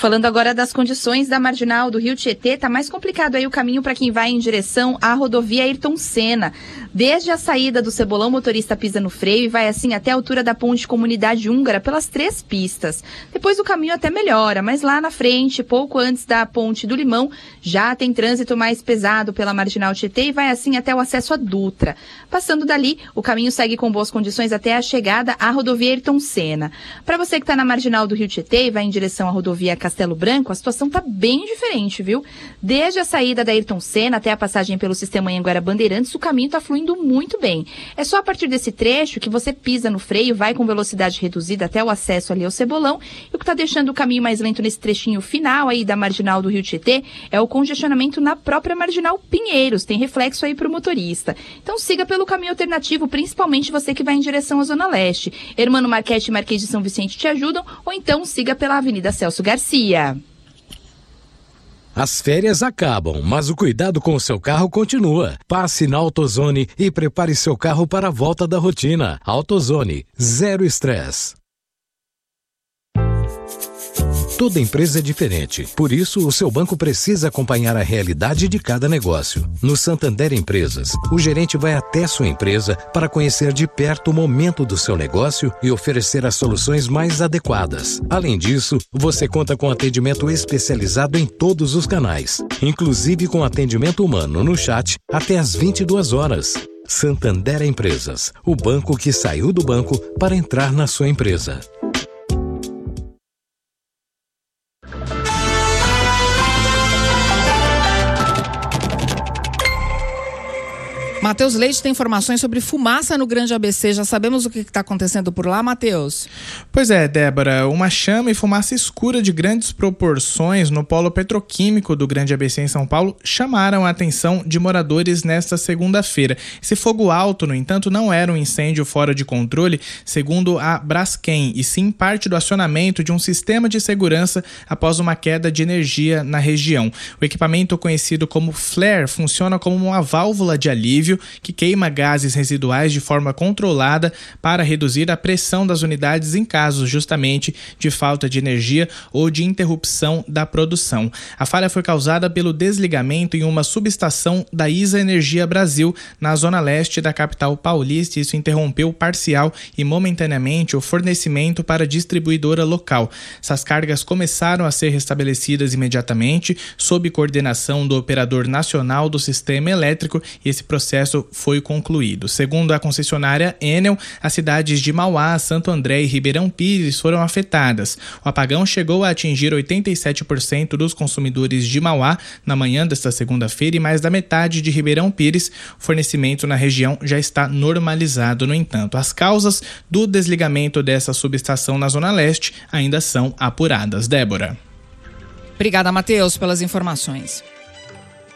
Falando agora das condições da marginal do Rio Tietê, tá mais complicado aí o caminho para quem vai em direção à rodovia Ayrton Senna. Desde a saída do Cebolão, o motorista pisa no freio e vai assim até a altura da ponte Comunidade Húngara pelas 3 pistas. Depois o caminho até melhora, mas lá na frente, pouco antes da ponte do Limão, já tem trânsito mais pesado pela marginal Tietê e vai assim até o acesso à Dutra. Passando dali, o caminho segue com boas condições até a chegada à rodovia Ayrton Senna. Para você que está na marginal do Rio Tietê e vai em direção à rodovia Castelo Branco, a situação está bem diferente, viu? Desde a saída da Ayrton Senna até a passagem pelo sistema Anhanguera Bandeirantes, o caminho está fluindo muito bem. É só a partir desse trecho que você pisa no freio, vai com velocidade reduzida até o acesso ali ao Cebolão, e o que está deixando o caminho mais lento nesse trechinho final aí da marginal do Rio Tietê é o congestionamento na própria marginal Pinheiros, tem reflexo aí para o motorista. Então siga pelo caminho alternativo, principalmente você que vai em direção à Zona Leste. Hermano Marquete e Marquês de São Vicente te ajudam, ou então siga pela Avenida Celso Garcia. As férias acabam, mas o cuidado com o seu carro continua. Passe na AutoZone e prepare seu carro para a volta da rotina. AutoZone, zero estresse. Toda empresa é diferente, por isso o seu banco precisa acompanhar a realidade de cada negócio. No Santander Empresas, o gerente vai até sua empresa para conhecer de perto o momento do seu negócio e oferecer as soluções mais adequadas. Além disso, você conta com atendimento especializado em todos os canais, inclusive com atendimento humano no chat até às 22 horas. Santander Empresas, o banco que saiu do banco para entrar na sua empresa. Matheus Leite tem informações sobre fumaça no Grande ABC. Já sabemos o que está acontecendo por lá, Matheus? Pois é, Débora. Uma chama e fumaça escura de grandes proporções no polo petroquímico do Grande ABC em São Paulo chamaram a atenção de moradores nesta segunda-feira. Esse fogo alto, no entanto, não era um incêndio fora de controle, segundo a Braskem, e sim parte do acionamento de um sistema de segurança após uma queda de energia na região. O equipamento, conhecido como flare, funciona como uma válvula de alívio que queima gases residuais de forma controlada para reduzir a pressão das unidades em casos justamente de falta de energia ou de interrupção da produção. A falha foi causada pelo desligamento em uma subestação da ISA Energia Brasil, na zona leste da capital paulista, e isso interrompeu parcial e momentaneamente o fornecimento para a distribuidora local. Essas cargas começaram a ser restabelecidas imediatamente, sob coordenação do operador nacional do sistema elétrico, e esse processo foi concluído. Segundo a concessionária Enel, as cidades de Mauá, Santo André e Ribeirão Pires foram afetadas. O apagão chegou a atingir 87% dos consumidores de Mauá na manhã desta segunda-feira e mais da metade de Ribeirão Pires. O fornecimento na região já está normalizado, no entanto. As causas do desligamento dessa subestação na Zona Leste ainda são apuradas. Débora. Obrigada, Matheus, pelas informações.